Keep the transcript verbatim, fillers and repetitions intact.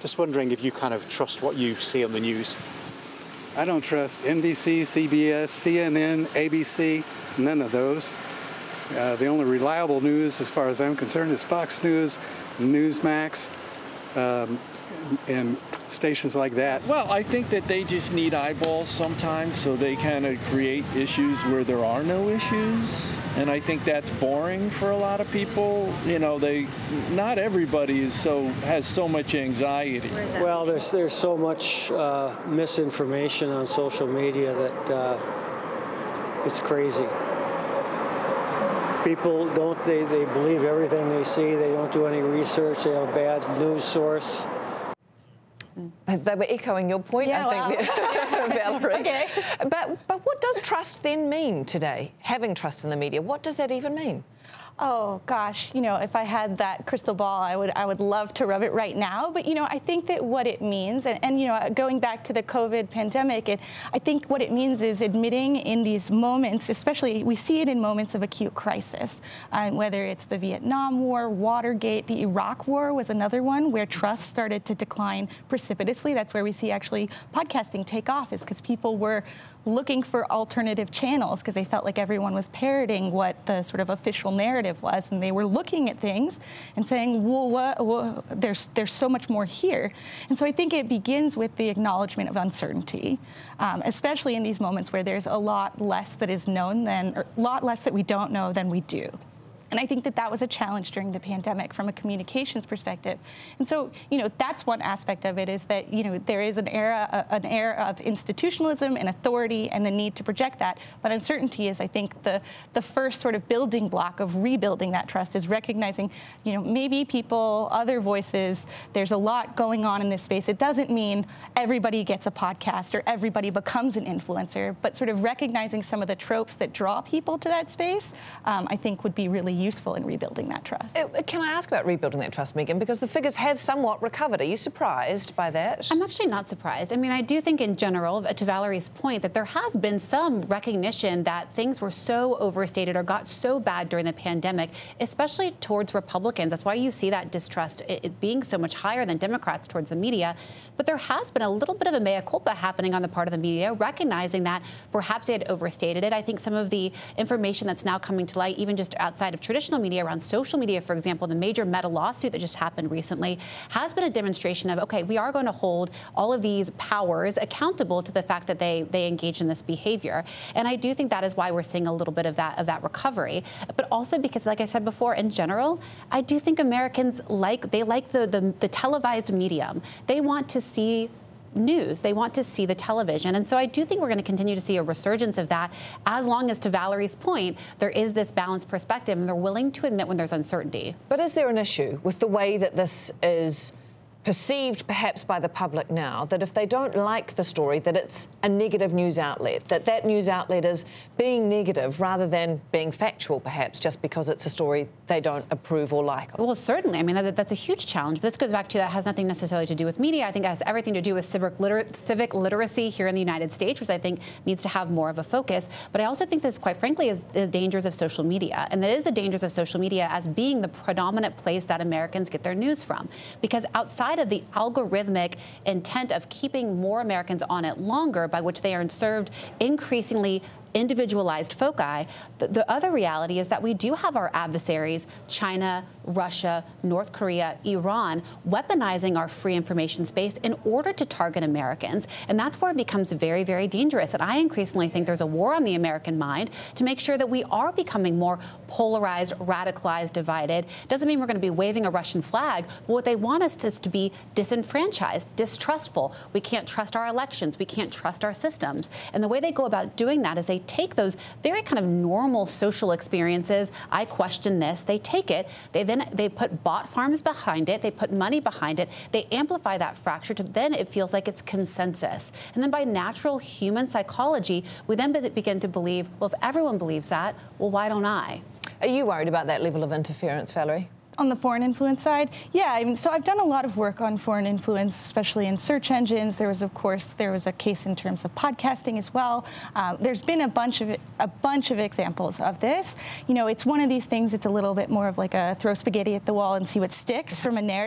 Just wondering if you kind of trust what you see on the news. I don't trust N B C, C B S, C N N, A B C, none of those. Uh, the only reliable news, as far as I'm concerned, is Fox News, Newsmax, um, and stations like that. Well, I think that they just need eyeballs sometimes, so they kind of create issues where there are no issues. And I think that's boring for a lot of people. You know, they not everybody is so has so much anxiety. Well, there's there's so much uh, misinformation on social media that uh, it's crazy. People don't they, they believe everything they see. They don't do any research. They have a bad news source. They were echoing your point, yeah, I think, well. Valerie. Okay. But, but what does trust then mean today, having trust in the media? What does that even mean? Oh gosh, you know, if I had that crystal ball, I would I would love to rub it right now. But you know, I think that what it means, and, and you know, going back to the COVID pandemic, it, I think what it means is admitting in these moments, especially we see it in moments of acute crisis, uh, whether it's the Vietnam War, Watergate, the Iraq War was another one where trust started to decline precipitously. That's where we see actually podcasting take off, is because people were looking for alternative channels because they felt like everyone was parroting what the sort of official narrative was, and they were looking at things and saying, well, what, well, there's there's so much more here. And so I think it begins with the acknowledgement of uncertainty, um, especially in these moments where there's a lot less that is known than, or a lot less that we don't know than we do. And I think that that was a challenge during the pandemic from a communications perspective. And so, you know, that's one aspect of it, is that, you know, there is an era, uh, an era of institutionalism and authority and the need to project that. But uncertainty is, I think, the, the first sort of building block of rebuilding that trust, is recognizing, you know, maybe people, other voices, there's a lot going on in this space. It doesn't mean everybody gets a podcast or everybody becomes an influencer, but sort of recognizing some of the tropes that draw people to that space, um, I think would be really useful in rebuilding that trust. Can I ask about rebuilding that trust, Megan? Because the figures have somewhat recovered. Are you surprised by that? I'm actually not surprised. I mean, I do think in general, to Valerie's point, that there has been some recognition that things were so overstated or got so bad during the pandemic, especially towards Republicans. That's why you see that distrust it being so much higher than Democrats towards the media. But there has been a little bit of a mea culpa happening on the part of the media, recognizing that perhaps they had overstated it. I think some of the information that's now coming to light, even just outside of traditional media, around social media, for example, the major Meta lawsuit that just happened recently, has been a demonstration of, okay, we are going to hold all of these powers accountable to the fact that they they engage in this behavior. And I do think that is why we're seeing a little bit of that of that recovery. But also because, like I said before, in general, I do think Americans like they like the the, the televised medium. They want to see news. They want to see the television. And so I do think we're going to continue to see a resurgence of that, as long as, to Valerie's point, there is this balanced perspective and they're willing to admit when there's uncertainty. But is there an issue with the way that this is perceived perhaps by the public now, that if they don't like the story, that it's a negative news outlet, that that news outlet is being negative rather than being factual, perhaps, just because it's a story they don't approve or like? Well, certainly. I mean, that, that's a huge challenge. But this goes back to, that has nothing necessarily to do with media. I think it has everything to do with civic, liter civic literacy here in the United States, which I think needs to have more of a focus. But I also think this, quite frankly, is the dangers of social media. And that is the dangers of social media as being the predominant place that Americans get their news from. Because outside of the algorithmic intent of keeping more Americans on it longer, by which they are served increasingly individualized foci, the, the other reality is that we do have our adversaries, China, Russia, North Korea, Iran, weaponizing our free information space in order to target Americans. And that's where it becomes very, very dangerous. And I increasingly think there's a war on the American mind to make sure that we are becoming more polarized, radicalized, divided. Doesn't mean we're going to be waving a Russian flag, but what they want us to, is to be disenfranchised, distrustful. We can't trust our elections. We can't trust our systems. And the way they go about doing that is they take those very kind of normal social experiences. I question this. They take it. They then they put bot farms behind it. They put money behind it. They amplify that fracture to then it feels like it's consensus. And then by natural human psychology, we then be begin to believe, well, if everyone believes that, well, why don't I? Are you worried about that level of interference, Valerie? On the foreign influence side, yeah, I mean, so I've done a lot of work on foreign influence, especially in search engines. There was, of course, there was a case in terms of podcasting as well. Uh, there's been a bunch of a bunch of examples of this. You know, it's one of these things. It's a little bit more of like a throw spaghetti at the wall and see what sticks from a narrative.